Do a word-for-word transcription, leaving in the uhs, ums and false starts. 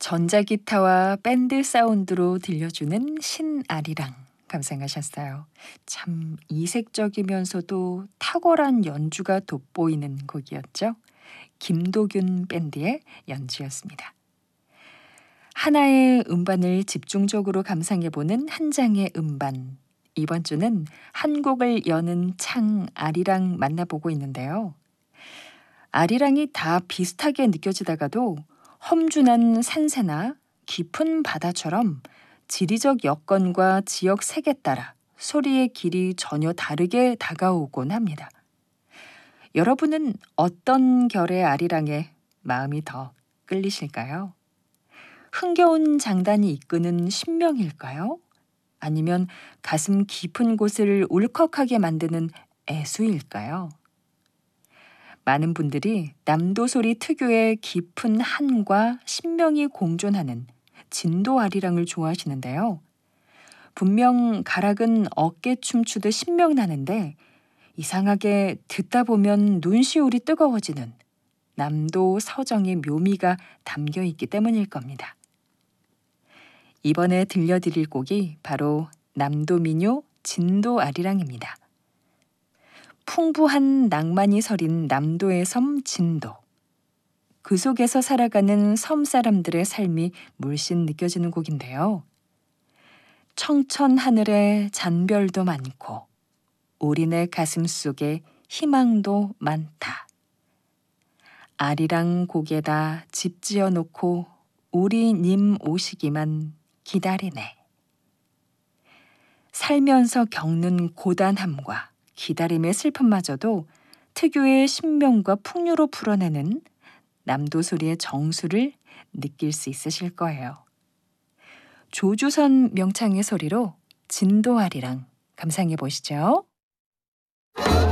전자기타와 밴드 사운드로 들려주는 신아리랑 감상하셨어요. 참 이색적이면서도 탁월한 연주가 돋보이는 곡이었죠. 김도균 밴드의 연주였습니다. 하나의 음반을 집중적으로 감상해보는 한 장의 음반. 이번 주는 한 곡을 여는 창 아리랑 만나보고 있는데요. 아리랑이 다 비슷하게 느껴지다가도 험준한 산세나 깊은 바다처럼 지리적 여건과 지역 색에 따라 소리의 길이 전혀 다르게 다가오곤 합니다. 여러분은 어떤 결의 아리랑에 마음이 더 끌리실까요? 흥겨운 장단이 이끄는 신명일까요? 아니면 가슴 깊은 곳을 울컥하게 만드는 애수일까요? 많은 분들이 남도소리 특유의 깊은 한과 신명이 공존하는 진도 아리랑을 좋아하시는데요. 분명 가락은 어깨 춤추듯 신명나는데 이상하게 듣다 보면 눈시울이 뜨거워지는 남도 서정의 묘미가 담겨 있기 때문일 겁니다. 이번에 들려드릴 곡이 바로 남도 민요 진도 아리랑입니다. 풍부한 낭만이 서린 남도의 섬 진도. 그 속에서 살아가는 섬 사람들의 삶이 물씬 느껴지는 곡인데요. 청천 하늘에 잔별도 많고 우리네 가슴 속에 희망도 많다. 아리랑 곡에다 집 지어놓고 우리 님 오시기만 기다리네. 살면서 겪는 고단함과 기다림의 슬픔마저도 특유의 신명과 풍요로 풀어내는 남도소리의 정수를 느낄 수 있으실 거예요. 조주선 명창의 소리로 진도아리랑 감상해 보시죠.